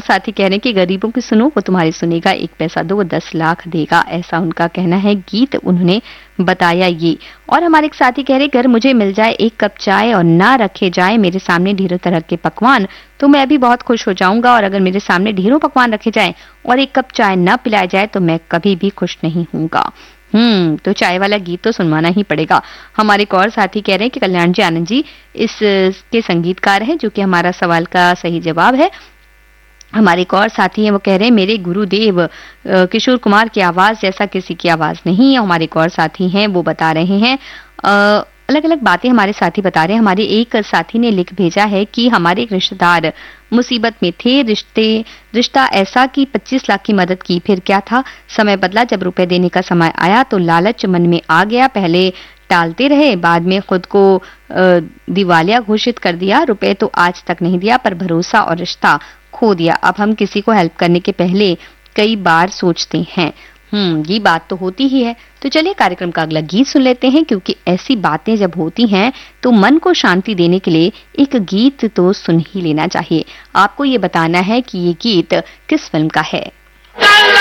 साथी कह रहे हैं कि गरीबों की सुनो वो तुम्हारी सुनेगा, 1 पैसा दो 10 लाख देगा, ऐसा उनका कहना है। गीत उन्होंने बताया ये। और हमारे एक साथी कह रहे अगर मुझे मिल जाए 1 कप चाय और ना रखे जाए मेरे सामने ढेरों तरह के पकवान तो मैं भी बहुत खुश हो जाऊंगा, और अगर मेरे सामने ढेरों पकवान रखे जाए और 1 कप चाय न पिलाया जाए तो मैं कभी भी खुश नहीं होऊंगा। तो चाय वाला गीत तो सुनवाना ही पड़ेगा। हमारे एक और साथी कह रहे हैं कि कल्याण जी आनंद जी इस के संगीतकार हैं, जो कि हमारा सवाल का सही जवाब है। हमारे एक और साथी हैं, वो कह रहे हैं मेरे गुरुदेव किशोर कुमार की आवाज जैसा किसी की आवाज नहीं है। हमारे एक और साथी हैं, वो बता रहे हैं अलग अलग बातें हमारे साथी बता रहे हैं। हमारे एक साथी ने लिख भेजा है कि हमारे एक रिश्तेदार मुसीबत में थे, रिश्ता ऐसा कि 25 लाख की मदद की, फिर क्या था, समय बदला, जब रुपए देने का समय आया तो लालच मन में आ गया, पहले टालते रहे, बाद में खुद को दिवालिया घोषित कर दिया, रुपए तो आज तक नहीं दिया पर भरोसा और रिश्ता खो दिया। अब हम किसी को हेल्प करने के पहले कई बार सोचते हैं। ये बात तो होती ही है। तो चलिए कार्यक्रम का अगला गीत सुन लेते हैं, क्योंकि ऐसी बातें जब होती हैं तो मन को शांति देने के लिए एक गीत तो सुन ही लेना चाहिए। आपको ये बताना है कि ये गीत किस फिल्म का है।